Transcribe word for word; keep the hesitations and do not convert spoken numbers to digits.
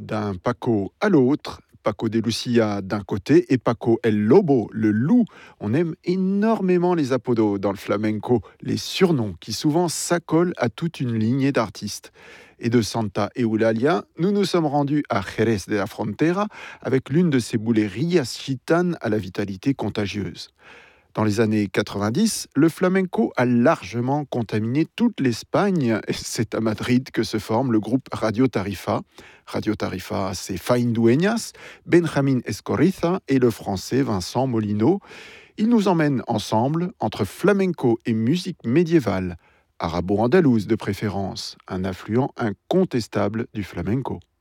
d'un Paco à l'autre. Paco de Lucia d'un côté et Paco el Lobo, le loup. On aime énormément les apodos dans le flamenco, les surnoms qui souvent s'accolent à toute une lignée d'artistes. Et de Santa Eulalia, nous nous sommes rendus à Jerez de la Frontera avec l'une de ces bulerías gitanes à la vitalité contagieuse. Dans les années quatre-vingt-dix, le flamenco a largement contaminé toute l'Espagne. Et c'est à Madrid que se forme le groupe Radio Tarifa. Radio Tarifa, c'est Faïn Dueñas, Benjamin Escoriza et le français Vincent Molino. Ils nous emmènent ensemble entre flamenco et musique médiévale, arabo-andalouse de préférence, un affluent incontestable du flamenco.